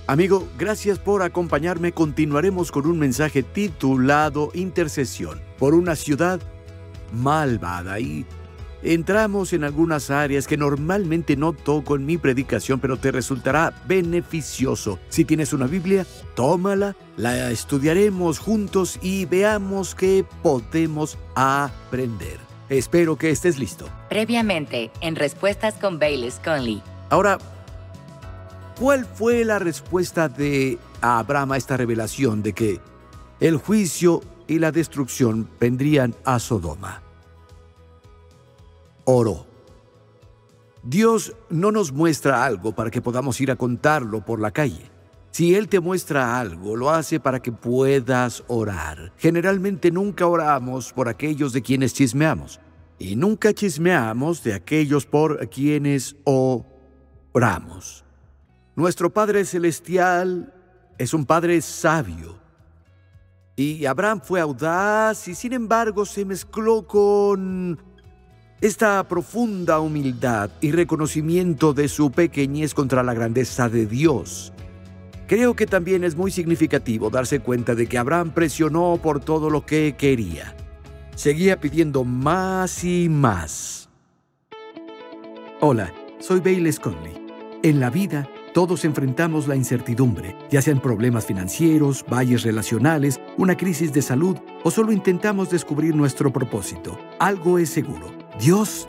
Amigo, gracias por acompañarme. Continuaremos con un mensaje titulado Intercesión por una ciudad malvada. Y entramos en algunas áreas que normalmente no toco en mi predicación, pero te resultará beneficioso. Si tienes una Biblia, tómala, la estudiaremos juntos y veamos qué podemos aprender. Espero que estés listo. Previamente, en Respuestas con Bayless Conley. Ahora, ¿cuál fue la respuesta de Abraham a esta revelación de que el juicio y la destrucción vendrían a Sodoma? Oró. Dios no nos muestra algo para que podamos ir a contarlo por la calle. Si Él te muestra algo, lo hace para que puedas orar. Generalmente nunca oramos por aquellos de quienes chismeamos. Y nunca chismeamos de aquellos por quienes oramos. Nuestro Padre Celestial es un Padre sabio. Y Abraham fue audaz y sin embargo se mezcló con esta profunda humildad y reconocimiento de su pequeñez contra la grandeza de Dios. Creo que también es muy significativo darse cuenta de que Abraham presionó por todo lo que quería. Seguía pidiendo más y más. Hola, soy Bayless Conley. En la vida, todos enfrentamos la incertidumbre, ya sean problemas financieros, valles relacionales, una crisis de salud o solo intentamos descubrir nuestro propósito. Algo es seguro: Dios